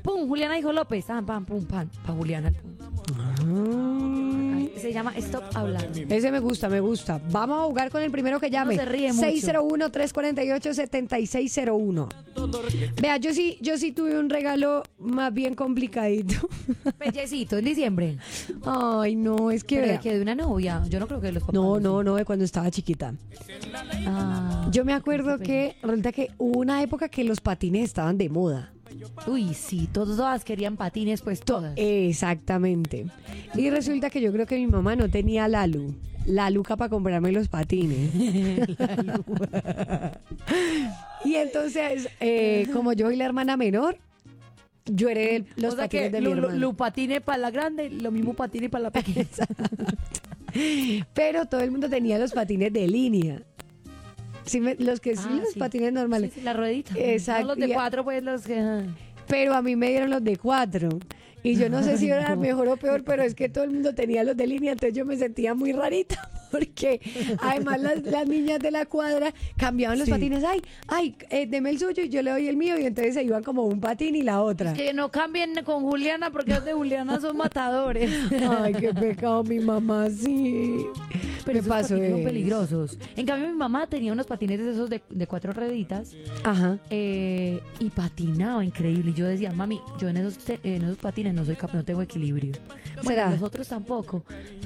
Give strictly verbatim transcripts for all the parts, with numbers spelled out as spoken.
pum, Juliana dijo López, pam, pam, pum, pam, pa Juliana. Ah. Se llama Stop Hablar. Ese me gusta, me gusta. Vamos a jugar con el primero que llame. No se ríe mucho. seis cero uno, tres cuatro ocho, siete seis cero uno. Vea, yo sí, yo sí tuve un regalo más bien complicadito. Pellecito, en diciembre. Ay, no, es que... Pero de vea. que de una novia. Yo no creo que de los papás. No, no, no, de cuando estaba chiquita. Ah, Yo me acuerdo qué que resulta que hubo una época que los patines estaban de moda. uy, sí, todos, todas querían patines, pues todas. Exactamente. Y resulta que yo creo que mi mamá no tenía la Lu. La Luca para comprarme los patines. Y entonces, eh, como yo soy la hermana menor, yo heredé los o sea patines que de mi lu- lu- hermana. lu patine para la grande, lo mismo patine para la pequeña. Pero todo el mundo tenía los patines de línea. Sí, me- los que sí, Ah, los sí. patines normales. Sí, sí, la ruedita. Exacto. No los de Y- cuatro, pues los que... ah. Pero a mí me dieron los de cuatro. Y yo no sé si era mejor o peor, pero es que todo el mundo tenía los de línea, entonces yo me sentía muy rarita, porque además las, las niñas de la cuadra cambiaban los Sí. patines. Ay, ay, eh, deme el suyo y yo le doy el mío, y entonces se iban como un patín y la otra. Que no cambien con Juliana, porque los de Juliana son matadores. Ay, qué pecado, mi mamá, sí. Pero Me esos pasó patines son eso. peligrosos. En cambio, mi mamá tenía unos patines de esos de, de cuatro rueditas Ajá. eh, y patinaba increíble. Y yo decía, mami, yo en esos, te- en esos patines no soy capaz, no tengo equilibrio. Bueno, ¿Será? los otros tampoco.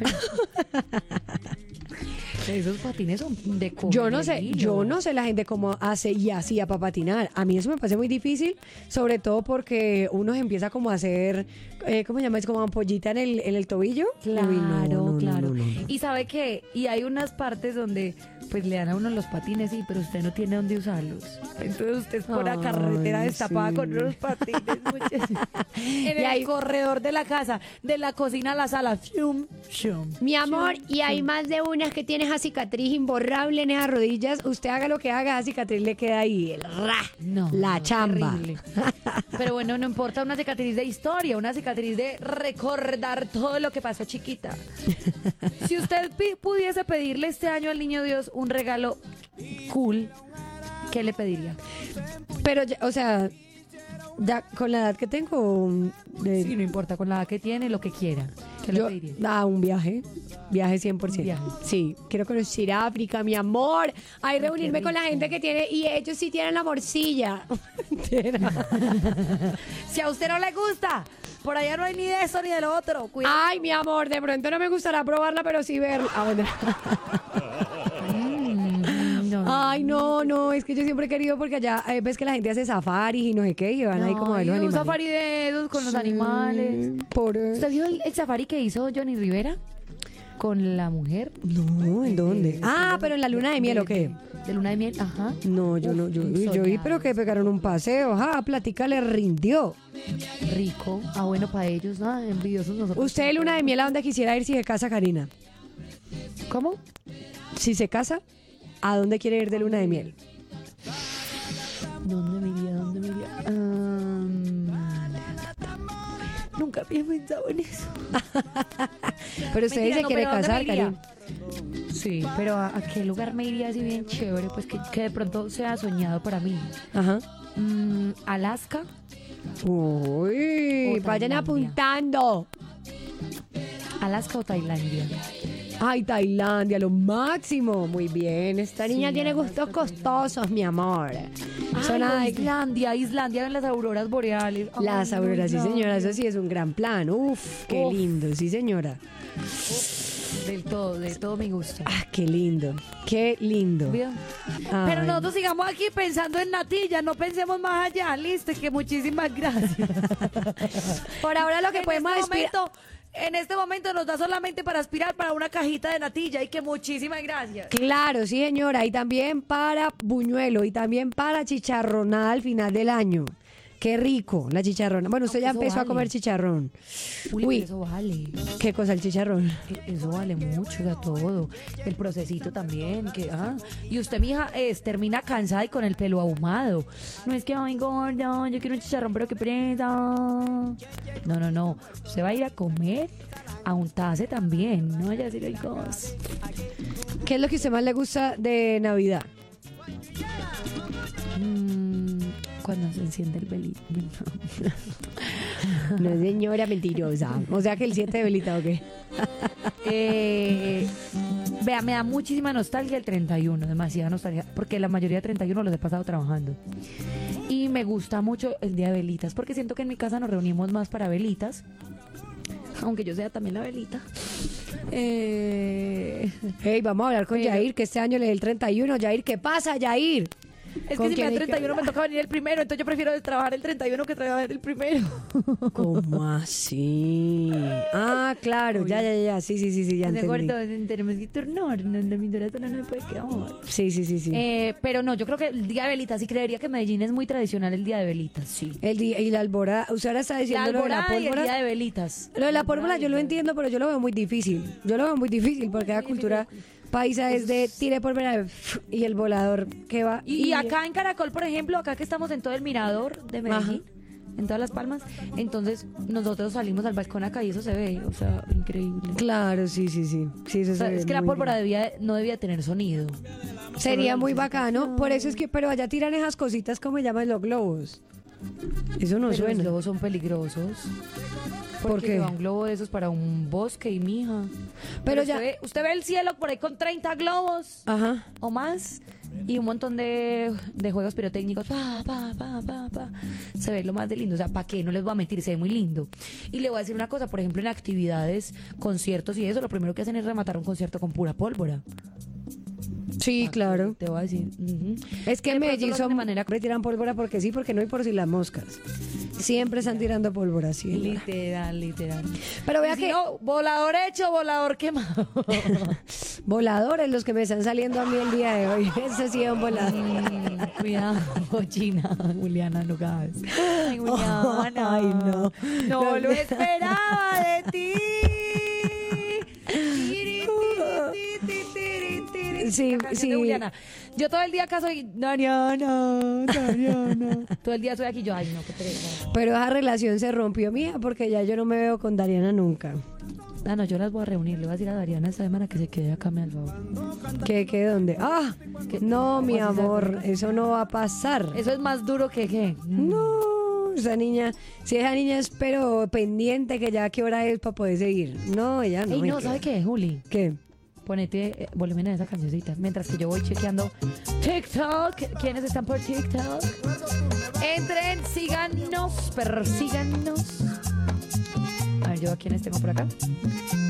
Pero esos patines son de Yo no sé, cogerilo. yo no sé la gente cómo hace y hacía para patinar. A mí eso me parece muy difícil, sobre todo porque uno se empieza como a hacer, eh, ¿cómo se llama? Es como ampollita en el, en el tobillo. Claro, Uy, no, no, no, claro. no, no. Y sabe qué, y hay unas partes donde pues le dan a uno los patines, sí, pero usted no tiene dónde usarlos. Entonces usted es por la Ay, carretera destapada sí. con unos patines. muchachos. En Y el ahí- corredor de la casa, de la cocina a la sala. Fium, fium. Mi amor, y hay más de unas que tiene esa cicatriz imborrable en esas rodillas. Usted haga lo que haga, esa cicatriz le queda ahí, el ra, No, la no, chamba. terrible. Pero bueno, no importa una cicatriz de historia, una cicatriz de recordar todo lo que pasó chiquita. Si usted pi- pudiese pedirle este año al niño Dios un regalo cool, ¿qué le pediría? Pero, ya- o sea, ya con la edad que tengo, de- Sí, no importa, con la edad que tiene, lo que quiera. ¿Qué le yo, pediría? ah, un viaje, viaje cien por ciento. Un viaje. Sí, quiero conocer África, mi amor. Ay, reunirme con la rico. gente que tiene, y ellos sí tienen la morcilla. Si a usted no le gusta, por allá no hay ni de eso ni de lo otro. Cuidado. Ay, mi amor, de pronto no me gustará probarla, pero sí verla. Ah, bueno. Mm, no. Ay, no, no, es que yo siempre he querido, porque allá eh, ves que la gente hace safari y no sé qué, y van ahí como a ver Ay, los un animales. safari de esos con los Sí, animales. Por... ¿Usted vio el, el safari que hizo Johnny Rivera con la mujer? No, ¿en dónde? Ah, pero en la luna de miel, ¿o qué? De luna de miel, ajá. No, yo no, yo, Uf, yo vi, soñado. pero que pegaron un paseo, ajá, plática le rindió. Rico. Ah, bueno, para ellos, ¿no? Envidiosos nosotros. ¿Usted de luna de miel a dónde quisiera ir si se casa, Karina? ¿Cómo? Si se casa, ¿a dónde quiere ir de luna de miel? ¿Dónde me iría? ¿Dónde me iría? Um, nunca había pensado en eso. Pero usted Mentira, dice no, quiere pero ¿a dónde casar, me iría? Karina. Sí, pero ¿a, a qué lugar me iría así bien chévere? Pues que, que de pronto sea soñado para mí. Ajá. Mm, Alaska. Uy, O vayan Tailandia. apuntando. Alaska o Tailandia. Ay, Tailandia, lo máximo. Muy bien, esta niña Sí, tiene Alaska, gustos costosos, mi amor. Zona Ay, de- Islandia, Islandia en las auroras boreales. Ay, Las no, auroras, sí señora, Islandia. eso sí es un gran plan. Uf, qué Uf. lindo, sí señora. Del todo, de todo me gusta. Ah, qué lindo, qué lindo. ¿Vio? Ay. Pero nosotros sigamos aquí pensando en natilla, no pensemos más allá, listo, que muchísimas gracias. Por ahora lo que en podemos este aspirar... momento, en este momento nos da solamente para aspirar para una cajita de natilla y que muchísimas gracias. Claro, sí señora, y también para buñuelo y también para chicharronada al final del año. Qué rico, la chicharrona. Bueno, usted Aunque ya eso empezó a vale. comer chicharrón. Uy, Uy, pero eso vale. ¿qué cosa el chicharrón? E- Eso vale mucho, ya todo. El procesito también. Que, ah. Y usted, mija, es, termina cansada y con el pelo ahumado. No es que, ay, gorda, yo quiero un chicharrón, pero qué presa. No, no, no. Usted va a ir a comer, a untarse también. No vaya a decir, ay, cos. ¿Qué es lo que a usted más le gusta de Navidad? Mm, cuando se enciende el velito. No, señora, mentirosa. O sea que el siete de velita, ¿o qué? Eh, vea, me da muchísima nostalgia el treinta y uno, demasiada nostalgia, porque la mayoría de treinta y uno los he pasado trabajando. Y me gusta mucho el día de velitas, porque siento que en mi casa nos reunimos más para velitas, aunque yo sea también la velita. Eh... Hey, vamos a hablar con Pero- Yair, que este año le dé el treinta y uno. Yair, ¿qué pasa, Yair? Es ¿Con que si me quién da hay que treinta y uno me hablar? toca venir el primero, entonces yo prefiero trabajar el treinta y uno que trabajar el primero. ¿Cómo así? Ah, claro, ya, ya, ya, sí, sí, sí, sí, ya De entendí. acuerdo, tenemos que turnar, no, no, mi corazón no me puede quedar. Sí, sí, sí, sí. Eh, pero no, yo creo que el día de velitas, sí creería que Medellín es muy tradicional el día de velitas, sí. El día y la alborada, usted ahora está La diciendo lo de la alborada y el pólvora. día de velitas. Lo de la pólvora yo lo entiendo, pero yo lo veo muy difícil. Yo lo veo muy difícil porque la cultura paisa es de tire pólvora y el volador que va. Y acá en Caracol, por ejemplo, acá que estamos en todo el mirador de Medellín, en todas las palmas, entonces nosotros salimos al balcón acá y eso se ve, o sea, increíble. Claro, sí, sí, sí. Sí, eso O sea, se ve es que la muy pólvora bien. debía, no debía tener sonido. Sería muy bacano. Por eso es que, pero allá tiran esas cositas como llaman los globos. Eso no Pero suena. los globos son peligrosos. ¿Por Porque qué? va un globo de esos para un bosque y mija. Pero ya- Usted ve, usted ve el cielo por ahí con treinta globos Ajá. o más y un montón de, de juegos pirotécnicos. Pa, pa, pa, pa, pa. Se ve lo más de lindo. O sea, ¿para qué? No les voy a mentir, se ve muy lindo. Y le voy a decir una cosa, por ejemplo, en actividades, conciertos y eso, lo primero que hacen es rematar un concierto con pura pólvora. Sí, claro. Te voy a decir. ujú. Es que De en pronto Medellín lo hacen son, de manera siempre tiran pólvora porque sí, porque no y por si las moscas. Siempre están tirando pólvora, sí. Literal, literal. Pero vea Y si que no, volador hecho, volador quemado. voladores los que me están saliendo a mí el día de hoy. Eso sí es un volador. Mm, cuidado, China, Juliana, no caes. Ay, Juliana. Ay, no. No No. lo esperaba de ti. Sí, La canción sí. de Juliana. Yo todo el día acá soy Dariana, Dariana. Todo el día estoy aquí yo, ay, no, qué pereza. Pero esa relación se rompió, mía, porque ya yo no me veo con Dariana nunca. Ah, no, yo las voy a reunir. Le voy a decir a Dariana esta semana que se quede acá, me al favor. ¿Qué, qué, dónde? ¡Ah! ¿Qué? No, mi ¿Cómo así, amor, Sandra? eso no va a pasar. Eso es más duro que qué. Mm. No, esa niña, si esa niña es pero pendiente que ya qué hora es para poder seguir. No, ella no. Ey, me no, queda. ¿sabe qué, Juli? ¿Qué? Ponete eh, volumen a esa cancioncita. Mientras que yo voy chequeando TikTok. ¿Quiénes están por TikTok? Entren, síganos, persíganos. A ver, yo a quiénes tengo por acá.